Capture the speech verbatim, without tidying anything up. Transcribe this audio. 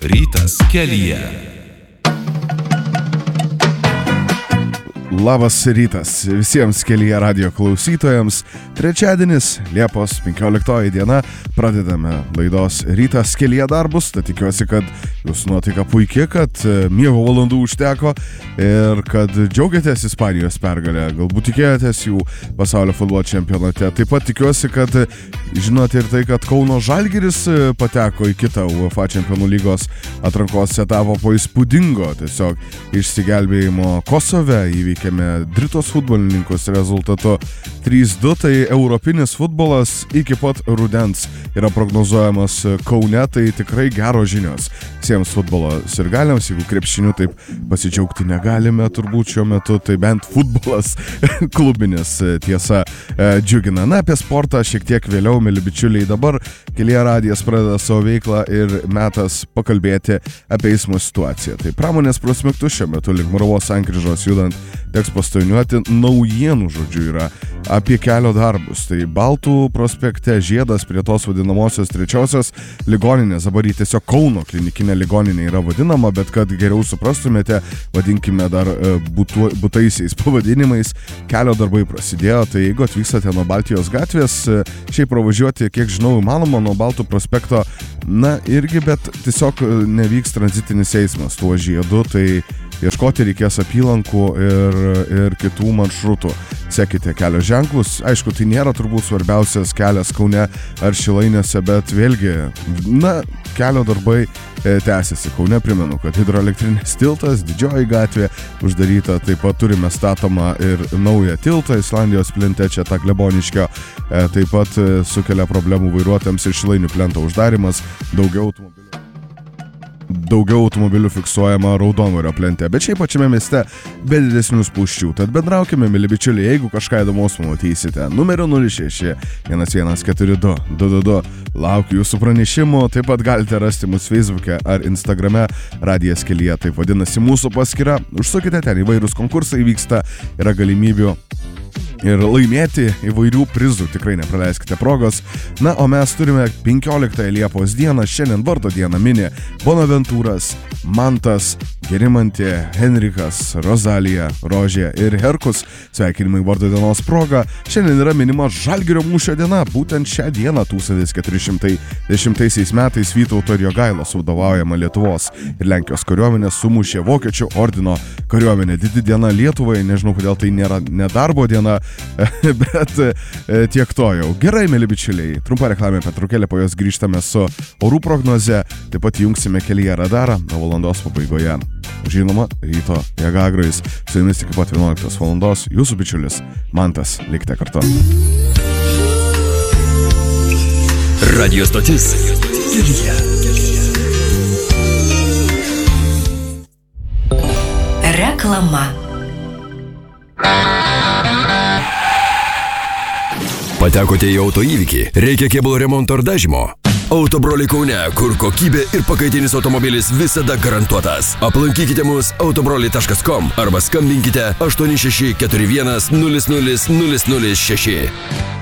Rytas kelyje. Labas rytas visiems kelyje radijo klausytojams. Trečiadienis, Liepos penkioliktoji diena, pradedame laidos Rytas kelyje darbus. Tai tikiuosi, kad jūsų nuotaika puikiai, kad miego valandų užteko ir kad džiaugiatės Ispanijos pergalę. Galbūt tikėjotės jų pasaulio futbolo čempionate. Taip pat tikiuosi, kad žinote ir tai, kad Kauno Žalgiris pateko į kitą UEFA čempionų lygos atrankos etapą po įspūdingo tiesiog išsigelbėjimo Kosove. Įveikėme Dritos futbolininkus rezultatu trys du. Tai europinis futbolas iki pat rudens yra prognozuojamas Kaune. Tai tikrai geros žinios visiems futbolo sirgaliams. Jeigu krepšiniu taip pasidžiaugti negalime turbūt šiuo metu, tai bent futbolas klubinis tiesa džiugina. Na, apie sportą šiek tiek vėliau, mėly bičiuliai. Dabar Kelyje radijas pradeda savo veiklą ir metas pakalbėti apie eismo situaciją. Tai Pramonės prospektu šiuo metu link Moravos sankryžos judant teks pastojniuoti. Naujienų žodžiu yra apie kelio darbus. Tai Baltų prospekte žiedas prie tos vadinamosios trečiosios ligoninės. Dabar jį tiesiog Kauno klinikinė ligoninė yra vadinama, bet kad geriau suprastumėte, vadinkime dar butu, butaisiais pavadinimais. Kelio darbai prasidėjo, tai jeigu atvykstate nuo Baltijos gatvės, šiaip pravažiuoti, kiek žinau, įmanoma nuo Baltų prospekto, na irgi, bet tiesiog nevyks tranzitinis eismas tuo žiedu, tai ieškoti reikės apylankų ir, ir kitų maršrutų. Sekite kelio ženklus. Aišku, tai nėra turbūt svarbiausias kelias Kaune ar Šilainiuose, bet vėlgi, na, kelio darbai e, tęsiasi. Kaune primenu, kad hidroelektrinės tiltas, Didžioji gatvė uždaryta, taip pat turime statomą ir naują tiltą Islandijos plente, čia ta Kleboniškio, e, taip pat e, sukelia problemų vairuotojams ir Šilainių plento uždarimas, daugiau automobilių. Daugiau automobilių fiksuojama Raudonvario plente, bet šiaip pačiame mieste be didesnių spūsčių. Tad bendraukime, mėly bičiuliai, jeigu kažką įdomaus pamatysite. Numeriu nulis šeši vienas vienas keturi du du du du. Laukiu jūsų pranešimų, taip pat galite rasti mus Facebook'e ar Instagram'e, Radijas kelyje, taip vadinasi mūsų paskyra. Užsukite ten, įvairūs konkursai vyksta, yra galimybių ir laimėti įvairių prizų, tikrai nepraleiskite progos. Na, o mes turime penkioliktąją Liepos dieną, šiandien vardo dieną mini Bonaventūras, Mantas, Gerimantė, Henrikas, Rozalija, Rožė ir Herkus. Sveikinimai vardo dienos proga. Šiandien yra minima Žalgirio mūšio diena. Būtent šią dieną tūkstantis keturi šimtai dešimtaisiais metais Vytauto ir Jogailos vadovaujama Lietuvos ir Lenkijos kariuomenė sumušė Vokiečių ordino kariuomenę. Didi diena Lietuvai, nežinau kodėl tai nėra nedarbo diena, bet e, tiek to jau. Gerai, mėly bičiuliai, trumpa reklamė pertraukėlė, po jos grįžtame su orų prognoze, taip pat jungsime Kelyje radarą nuo valandos pabaigoje. Žinoma, ryto Jėgagrais, su jumis iki pat vienuoliktos valandos, jūsų bičiulis Mantas, likite kartu. Radio stotis Kelyje. Reklama. Patekote į autoįvykį, reikia kėbulo remonto ar dažymo? Autobroliai Kaune, kur kokybė ir pakaitinis automobilis visada garantuotas. Aplankykite mus autobroliai taškas com arba skambinkite aštuoni šeši keturi vienas nulis nulis nulis nulis šeši.